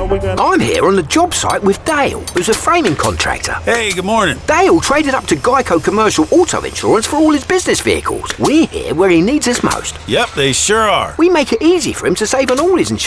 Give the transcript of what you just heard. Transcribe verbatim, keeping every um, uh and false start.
I'm here on the job site with Dale, who's a framing contractor. Hey, good morning. Dale traded up to Geico Commercial Auto Insurance for all his business vehicles. We're here where he needs us most. Yep, they sure are. We make it easy for him to save on all his insurance.